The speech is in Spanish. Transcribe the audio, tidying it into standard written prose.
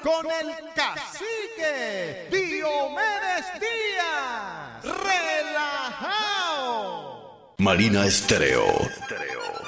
con el cacique Diomedes Díaz. ¡Relajao! Marina Estéreo.